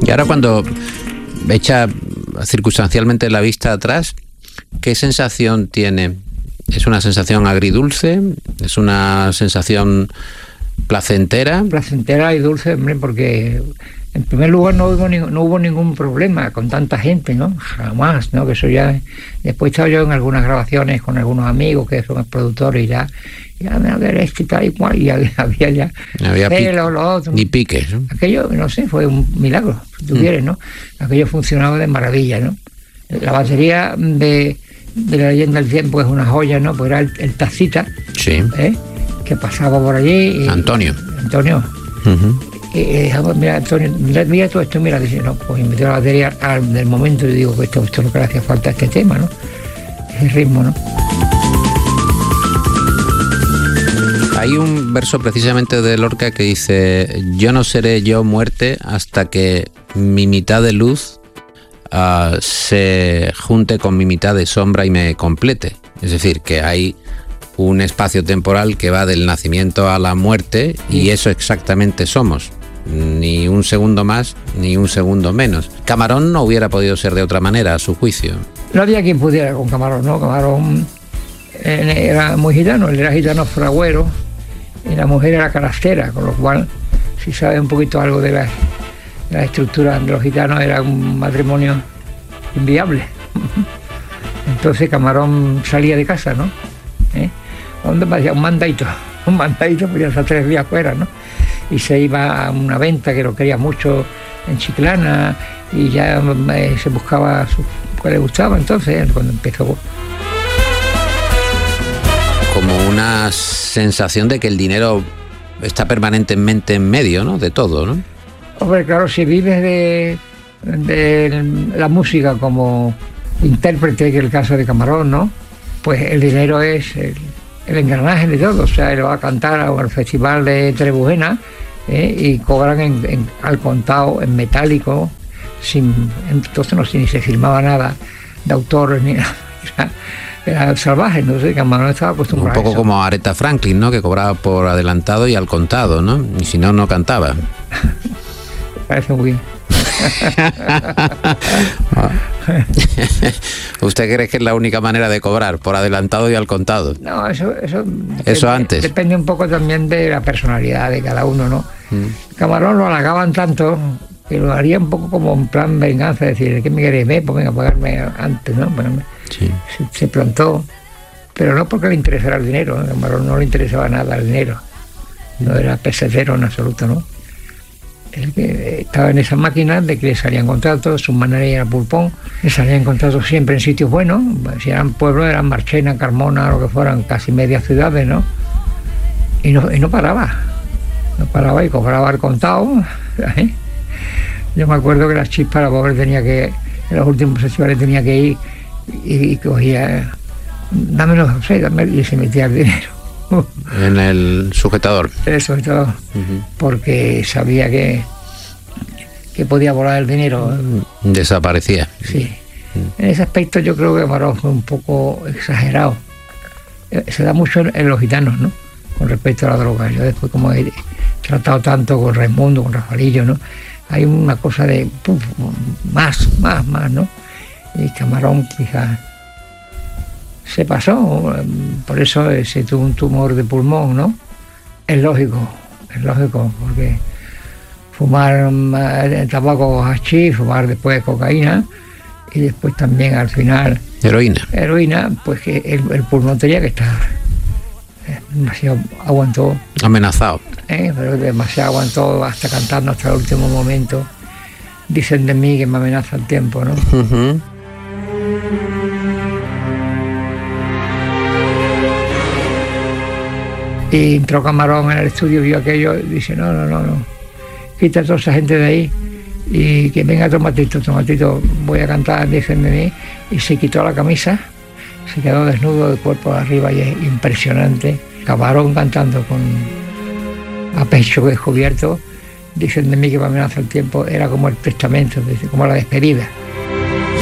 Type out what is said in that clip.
Y ahora cuando echa circunstancialmente la vista atrás, ¿qué sensación tiene? ¿Es una sensación agridulce? ¿Es una sensación placentera? Placentera y dulce, hombre, porque en primer lugar no hubo ningún problema con tanta gente, ¿no? Jamás, ¿no? Que eso ya... Después he estado yo en algunas grabaciones con algunos amigos que son productores y ya a ver esto y tal y cual, y había ya celos, lo otro. Ni piques, ¿no? Aquello, no sé, fue un milagro, si tú quieres, ¿no? Aquello funcionaba de maravilla, ¿no? La batería de la Leyenda del Tiempo es una joya, ¿no? Pues era el Tacita, sí, que pasaba por allí. Antonio. Uh-huh. Mira, Antonio, mira todo esto, mira, dice, no, pues me dio la batería del momento y digo que esto es lo que le hacía falta a este tema, ¿no? Ese ritmo, ¿no? Hay un verso precisamente de Lorca que dice: yo no seré yo muerte hasta que mi mitad de luz se junte con mi mitad de sombra y me complete. Es decir, que hay un espacio temporal que va del nacimiento a la muerte, y eso exactamente somos. Ni un segundo más, ni un segundo menos. Camarón no hubiera podido ser de otra manera, a su juicio. No había quien pudiera con Camarón, ¿no? Camarón era muy gitano, él era gitano fragüero y la mujer era carastera, con lo cual, si sabes un poquito algo de la estructura de los gitanos, era un matrimonio inviable. Entonces Camarón salía de casa, ¿no? ¿Dónde parecía? Un mandadito, podía estar 3 días fuera, ¿no? Y se iba a una venta que lo quería mucho en Chiclana y ya se buscaba que le gustaba. Entonces, cuando empezó, como una sensación de que el dinero está permanentemente en medio, ¿no? De todo, ¿no? Hombre, claro, si vives de la música como intérprete, que es el caso de Camarón, ¿no? Pues el dinero es el engranaje de todo. O sea, él va a cantar al festival de Trebujena y cobran al contado, en metálico, entonces ni se firmaba nada de autores ni nada. Era salvaje, no sé, Camarón estaba acostumbrado. Un poco como Aretha Franklin, ¿no? Que cobraba por adelantado y al contado, ¿no? Y si no, no cantaba. Parece muy bien. ¿Usted cree que es la única manera de cobrar, por adelantado y al contado? No, eso antes. Depende un poco también de la personalidad de cada uno, ¿no? Camarón lo halagaban tanto que lo haría un poco como un plan venganza, decir, ¿qué me queréis ver? Pues venga, pagarme antes, ¿no? Sí. Se plantó, pero no porque le interesara el dinero, a Camarón no le interesaba nada el dinero, no era pesetero en absoluto, ¿no? El que estaba en esa máquina de que le salían contratos, su manager era Pulpón, le salían contratos siempre en sitios buenos, si eran pueblos, eran Marchena, Carmona, lo que fueran, casi medias ciudades, ¿no? Y no paraba y cobraba al contado. Yo me acuerdo que las Chispas, la pobre, en los últimos festivales tenía que ir y cogía, dámelo, y se metía el dinero. En el sujetador. El sujetador, porque sabía que podía volar el dinero. Desaparecía. Sí. En ese aspecto yo creo que Camarón fue un poco exagerado. Se da mucho en los gitanos, ¿no? Con respecto a la droga. Yo después, como he tratado tanto con Raimundo, con Rafaelillo, ¿no? Hay una cosa de más, ¿no? Y Camarón quizás se pasó, por eso se tuvo un tumor de pulmón, ¿no? Es lógico, porque fumar tabaco hachís, fumar después cocaína y después también al final heroína, pues que el pulmón tenía que estar demasiado, aguantó. Amenazado. Pero demasiado aguantó, hasta cantando hasta el último momento. Dicen de mí que me amenaza el tiempo, ¿no? Y entró Camarón en el estudio, vio aquello y dice, no, quita a toda esa gente de ahí y que venga Tomatito, voy a cantar, dicen de mí. Y se quitó la camisa, se quedó desnudo de cuerpo arriba y es impresionante. Camarón cantando a pecho descubierto, dicen de mí que me amenaza el tiempo, era como el testamento, como la despedida.